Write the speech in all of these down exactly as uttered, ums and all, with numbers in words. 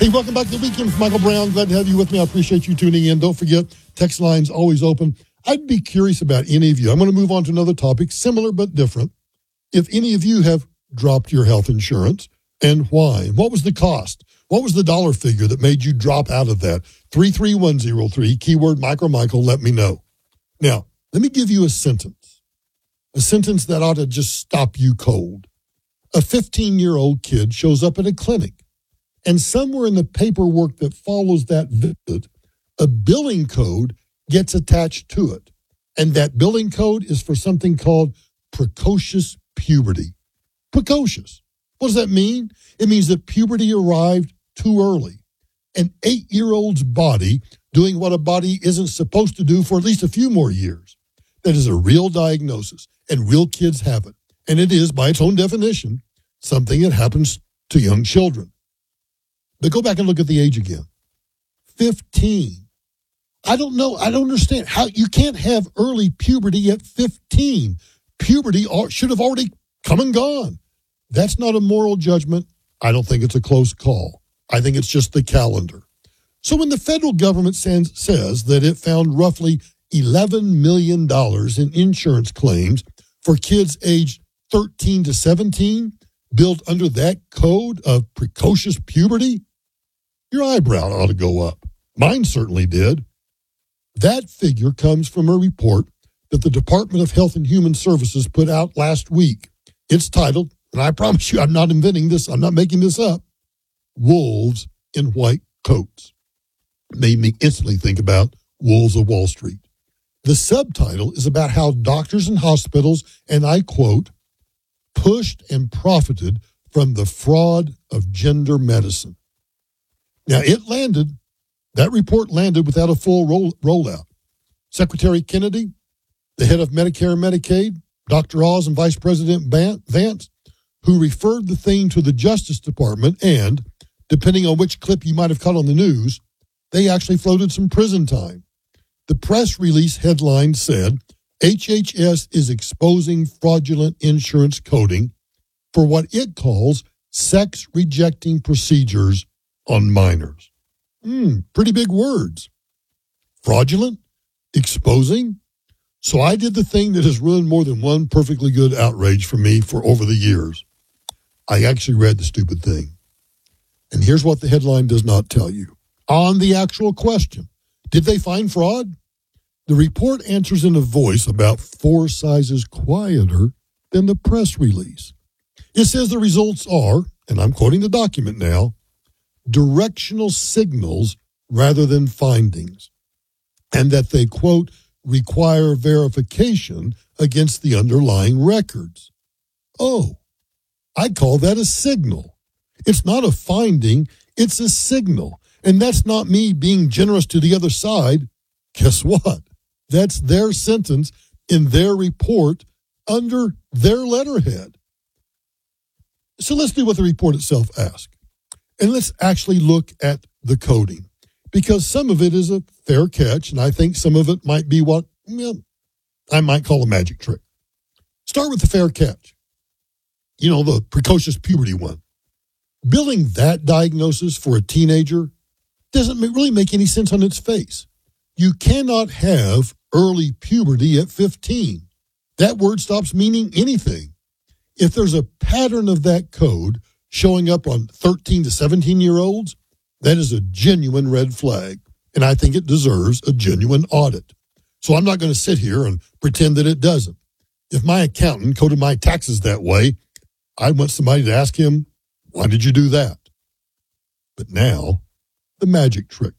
Hey, welcome back to the weekend with Michael Brown. Glad to have you with me. I appreciate you tuning in. Don't forget, text line's always open. I'd be curious about any of you. I'm going to move on to another topic, similar but different. If any of you have dropped your health insurance, and why? What was the cost? What was the dollar figure that made you drop out of that? three three one zero three, keyword Michael Michael, let me know. Now, let me give you a sentence. A sentence that ought to just stop you cold. A fifteen-year-old kid shows up at a clinic, and somewhere in the paperwork that follows that visit, a billing code gets attached to it. And that billing code is for something called precocious puberty. Precocious. What does that mean? It means that puberty arrived too early. An eight-year-old's body doing what a body isn't supposed to do for at least a few more years. That is a real diagnosis, and real kids have it. And it is, by its own definition, something that happens to young children. But go back and look at the age again. fifteen. I don't know. I don't understand how you can't have early puberty at fifteen. Puberty should have already come and gone. That's not a moral judgment. I don't think it's a close call. I think it's just the calendar. So when the federal government sends, says that it found roughly eleven million dollars in insurance claims for kids aged thirteen to seventeen, built under that code of precocious puberty, your eyebrow ought to go up. Mine certainly did. That figure comes from a report that the Department of Health and Human Services put out last week. It's titled, and I promise you I'm not inventing this, I'm not making this up, Wolves in White Coats. Made me instantly think about Wolves of Wall Street. The subtitle is about how doctors and hospitals, and I quote, pushed and profited from the fraud of gender medicine. Now, it landed, that report landed without a full roll, rollout. Secretary Kennedy, the head of Medicare and Medicaid, Doctor Oz, and Vice President Vance, who referred the thing to the Justice Department, and, depending on which clip you might have caught on the news, they actually floated some prison time. The press release headline said, H H S is exposing fraudulent insurance coding for what it calls sex-rejecting procedures on minors. Hmm, pretty big words. Fraudulent? Exposing? So I did the thing that has ruined more than one perfectly good outrage for me for over the years. I actually read the stupid thing. And here's what the headline does not tell you. On the actual question, did they find fraud? The report answers in a voice about four sizes quieter than the press release. It says the results are, and I'm quoting the document now, directional signals rather than findings, and that they, quote, require verification against the underlying records. Oh, I call that a signal. It's not a finding, it's a signal. And that's not me being generous to the other side. Guess what? That's their sentence in their report under their letterhead. So let's do what the report itself asks. And let's actually look at the coding, because some of it is a fair catch, and I think some of it might be what well, I might call a magic trick. Start with the fair catch. You know, the precocious puberty one. Billing that diagnosis for a teenager doesn't really make any sense on its face. You cannot have early puberty at fifteen. That word stops meaning anything. If there's a pattern of that code showing up on thirteen to seventeen-year-olds, that is a genuine red flag, and I think it deserves a genuine audit. So I'm not going to sit here and pretend that it doesn't. If my accountant coded my taxes that way, I'd want somebody to ask him, why did you do that? But now, the magic trick.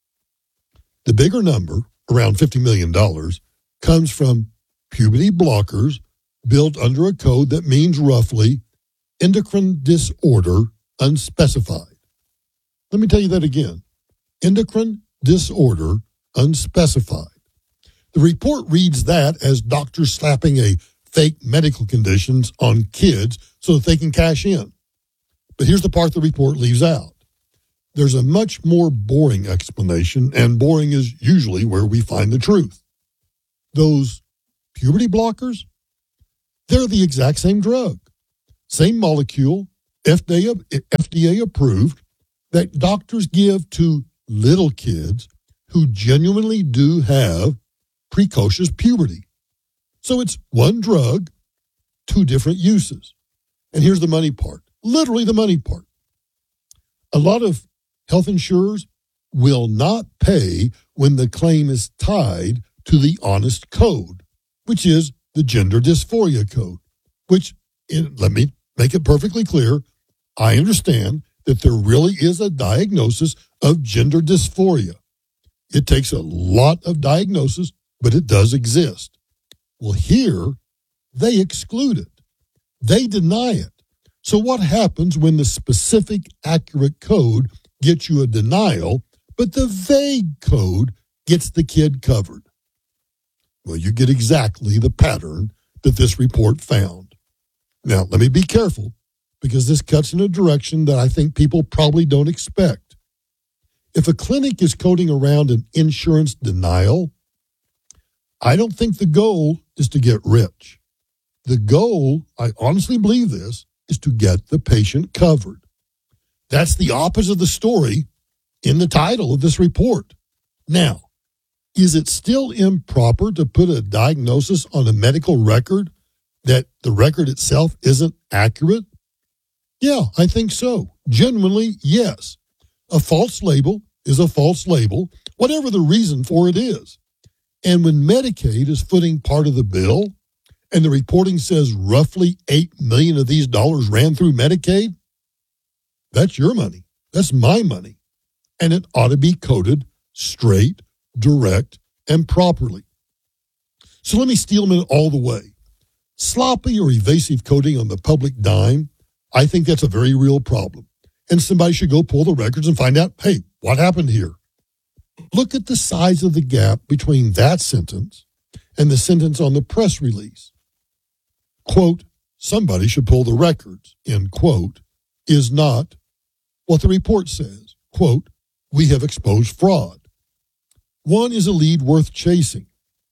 The bigger number, around fifty million dollars, comes from puberty blockers built under a code that means roughly endocrine disorder unspecified. Let me tell you that again. Endocrine disorder unspecified. The report reads that as doctors slapping a fake medical conditions on kids so that they can cash in. But here's the part the report leaves out. There's a much more boring explanation, and boring is usually where we find the truth. Those puberty blockers, they're the exact same drug, same molecule, F D A, F D A approved, that doctors give to little kids who genuinely do have precocious puberty. So it's one drug, two different uses. And here's the money part, literally the money part. A lot of health insurers will not pay when the claim is tied to the honest code, which is the gender dysphoria code, which, in, let me make it perfectly clear, I understand that there really is a diagnosis of gender dysphoria. It takes a lot of diagnosis, but it does exist. Well, here, they exclude it. They deny it. So what happens when the specific, accurate code gets you a denial, but the vague code gets the kid covered? Well, you get exactly the pattern that this report found. Now, let me be careful, because this cuts in a direction that I think people probably don't expect. If a clinic is coding around an insurance denial, I don't think the goal is to get rich. The goal, I honestly believe this, is to get the patient covered. That's the opposite of the story in the title of this report. Now, is it still improper to put a diagnosis on a medical record that the record itself isn't accurate? Yeah, I think so. Genuinely, yes. A false label is a false label, whatever the reason for it is. And when Medicaid is footing part of the bill, and the reporting says roughly eight million dollars of these dollars ran through Medicaid, that's your money. That's my money. And it ought to be coded straight, direct, and properly. So let me steelman it all the way. Sloppy or evasive coding on the public dime, I think that's a very real problem. And somebody should go pull the records and find out, hey, what happened here? Look at the size of the gap between that sentence and the sentence on the press release. Quote, somebody should pull the records, end quote, is not what the report says. Quote, we have exposed fraud. One is a lead worth chasing.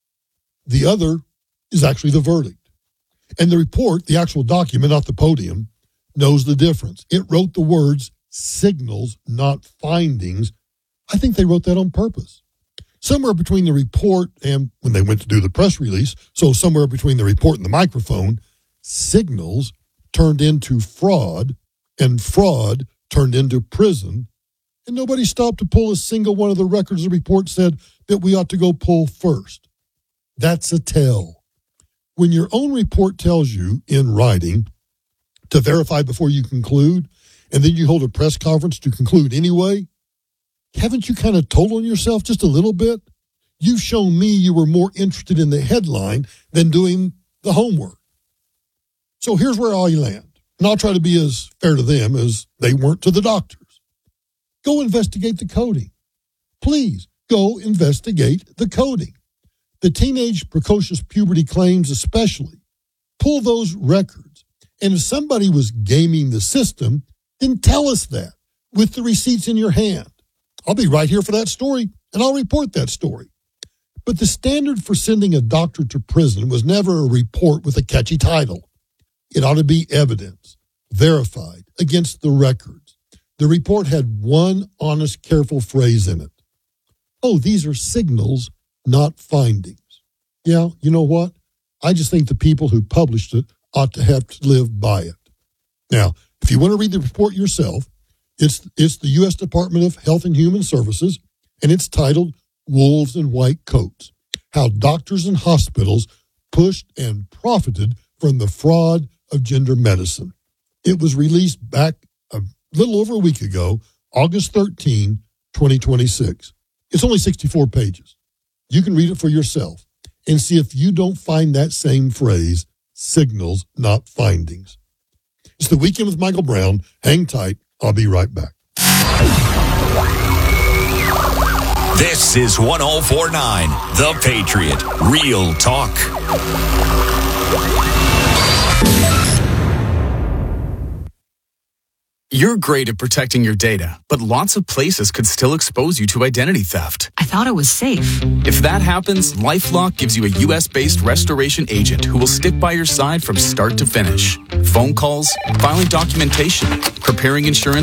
The other is actually the verdict. And the report, the actual document, not the podium, knows the difference. It wrote the words signals, not findings. I think they wrote that on purpose. Somewhere between the report and when they went to do the press release, so somewhere between the report and the microphone, signals turned into fraud, and fraud turned into prison, and nobody stopped to pull a single one of the records the report said that we ought to go pull first. That's a tell. When your own report tells you in writing to verify before you conclude, and then you hold a press conference to conclude anyway, haven't you kind of told on yourself just a little bit? You've shown me you were more interested in the headline than doing the homework. So here's where I land, and I'll try to be as fair to them as they weren't to the doctors. Go investigate the coding. Please, go investigate the coding. The teenage precocious puberty claims especially. Pull those records. And if somebody was gaming the system, then tell us that with the receipts in your hand. I'll be right here for that story, and I'll report that story. But the standard for sending a doctor to prison was never a report with a catchy title. It ought to be evidence, verified, against the records. The report had one honest, careful phrase in it. Oh, these are signals, not findings. Yeah, you know what? I just think the people who published it ought to have to live by it. Now, if you want to read the report yourself, it's it's the U S Department of Health and Human Services, and it's titled Wolves in White Coats, How Doctors and Hospitals Pushed and Profited from the Fraud of Gender Medicine. It was released back a little over a week ago, August thirteenth, twenty twenty-six. It's only sixty-four pages. You can read it for yourself and see if you don't find that same phrase, signals, not findings. It's the Weekend with Michael Brown. Hang tight. I'll be right back. This is one oh four point nine, The Patriot. Real talk. You're great at protecting your data, but lots of places could still expose you to identity theft. I thought it was safe. If that happens, LifeLock gives you a U S-based restoration agent who will stick by your side from start to finish. Phone calls, filing documentation, preparing insurance